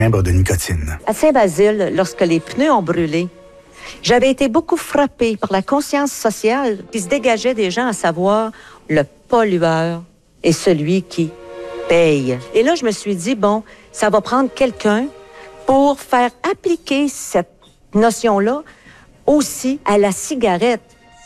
membre de nicotine. À Saint-Basile, lorsque les pneus ont brûlé, j'avais été beaucoup frappée par la conscience sociale qui se dégageait des gens, à savoir le pollueur et celui qui paye. Et là, je me suis dit, bon, ça va prendre quelqu'un pour faire appliquer cette notion-là aussi à la cigarette.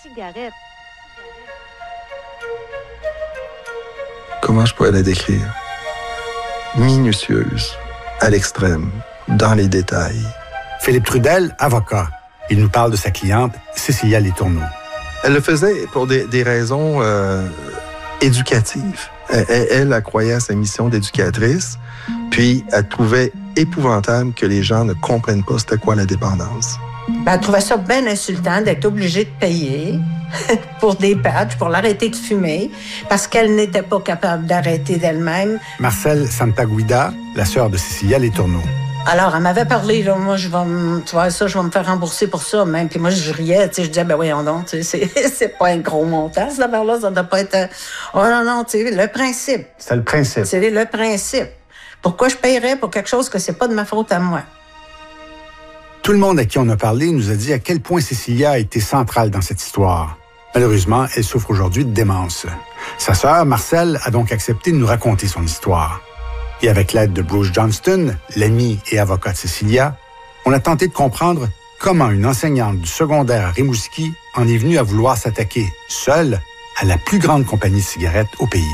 Comment je pourrais la décrire? Minutieuse, à l'extrême, dans les détails. Philippe Trudel, avocat. Il nous parle de sa cliente, Cécilia Letourneau. Elle le faisait pour des raisons éducatives. Elle croyait à sa mission d'éducatrice, puis elle trouvait épouvantable que les gens ne comprennent pas c'était quoi la dépendance. Elle trouvait ça bien insultant d'être obligée de payer pour des patchs, pour l'arrêter de fumer, parce qu'elle n'était pas capable d'arrêter d'elle-même. Marcel Santaguida, la sœur de Cécilia Letourneau. Alors, elle m'avait parlé, là, moi, je vais me faire rembourser pour ça, même. Puis moi, je riais, tu sais, je disais, ben voyons donc, tu sais, c'est pas un gros montant, cette affaire-là, ça doit pas être... Oh non, tu sais, le principe. C'est le principe. C'est le principe. Pourquoi je paierais pour quelque chose que c'est pas de ma faute à moi? Tout le monde à qui on a parlé nous a dit à quel point Cécilia a été centrale dans cette histoire. Malheureusement, elle souffre aujourd'hui de démence. Sa sœur, Marcel, a donc accepté de nous raconter son histoire. Et avec l'aide de Bruce Johnston, l'ami et avocat de Cécilia, on a tenté de comprendre comment une enseignante du secondaire à Rimouski en est venue à vouloir s'attaquer, seule, à la plus grande compagnie de cigarettes au pays.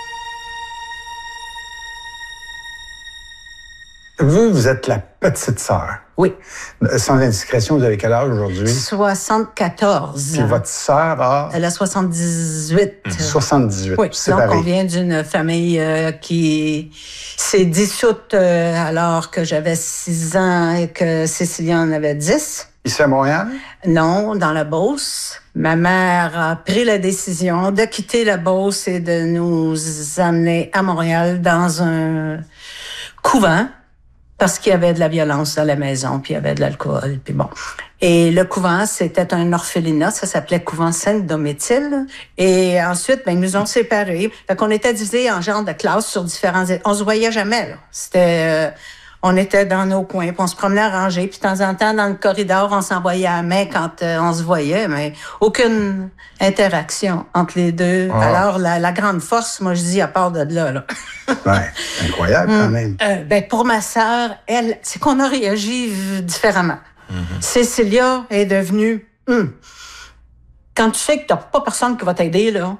Vous êtes la petite sœur. Oui. Sans indiscrétion, vous avez quel âge aujourd'hui? 74. Puis votre sœur a... Elle a 78. 78. Oui, séparée. donc on vient d'une famille qui s'est dissoute alors que j'avais 6 ans et que Cécilia en avait 10. Ici à Montréal? Non, dans la Beauce. Ma mère a pris la décision de quitter la Beauce et de nous amener à Montréal dans un couvent. Parce qu'il y avait de la violence dans la maison, puis il y avait de l'alcool, puis bon. Et le couvent, c'était un orphelinat, ça s'appelait Couvent Sainte-Domitille. Et ensuite, ils nous ont séparés. Fait qu'on était divisés en genre de classes sur différents... On se voyait jamais, là. C'était... on était dans nos coins, puis on se promenait à rangée, puis de temps en temps, dans le corridor, on s'envoyait à la main quand on se voyait, mais aucune interaction entre les deux. Oh. Alors, la grande force, moi, je dis, à part de là. Ouais, incroyable quand même. Pour ma sœur, elle, c'est qu'on a réagi différemment. Mm-hmm. Cécilia est devenue... Quand tu sais que t'as pas personne qui va t'aider, là,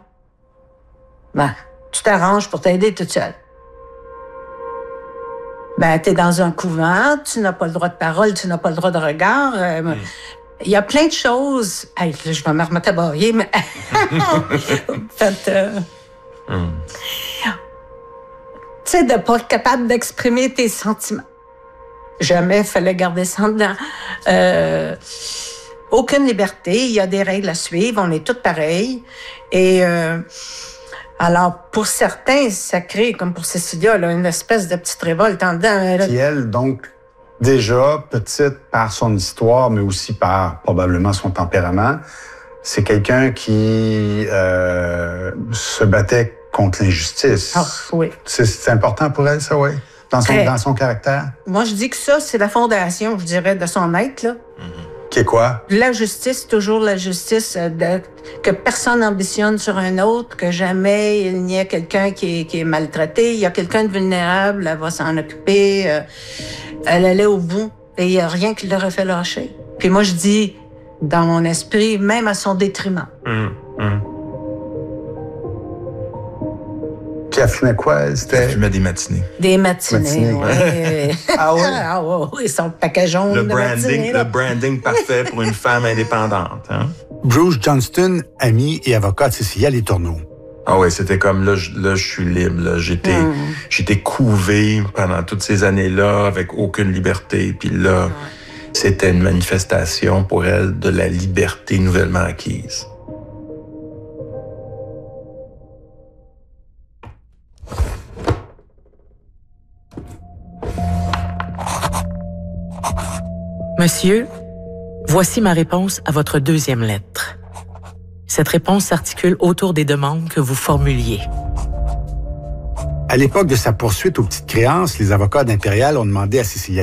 tu t'arranges pour t'aider toute seule. T'es dans un couvent, tu n'as pas le droit de parole, tu n'as pas le droit de regard. Il y a plein de choses... Hey, là, je vais me remettre à bailler, mais... Tu sais, de ne pas être capable d'exprimer tes sentiments. Jamais il fallait garder ça en dedans. Aucune liberté, il y a des règles à suivre, on est toutes pareilles. Et alors, pour certains, ça crée, comme pour Cécilia, là, une espèce de petite révolte en dedans. Puis elle, donc, déjà, petite par son histoire, mais aussi par probablement son tempérament, c'est quelqu'un qui se battait contre l'injustice. Ah, oui. C'est important pour elle, ça, oui? Dans son caractère? Moi, je dis que ça, c'est la fondation, je dirais, de son être, là. Qui est quoi? La justice, toujours la justice, que personne n'ambitionne sur un autre, que jamais il n'y ait quelqu'un qui est maltraité. Il y a quelqu'un de vulnérable, elle va s'en occuper. Elle allait au bout et il n'y a rien qui l'aurait fait lâcher. Puis moi, je dis, dans mon esprit, même à son détriment. Puis elle fumait quoi? Elle fumait des matinées. Des matinées, oui. Ah oui? Ah oui, son paquet jaune de matinées. Le branding parfait pour une femme indépendante. Hein? Bruce Johnston, ami et avocat de Cécilia Letourneau. Ah oui, c'était comme là, je suis libre. Là. J'étais couvé pendant toutes ces années-là avec aucune liberté. Puis là, c'était une manifestation pour elle de la liberté nouvellement acquise. Monsieur, voici ma réponse à votre 2e lettre. Cette réponse s'articule autour des demandes que vous formuliez. À l'époque de sa poursuite aux petites créances, les avocats d'Impérial ont demandé à Cécilia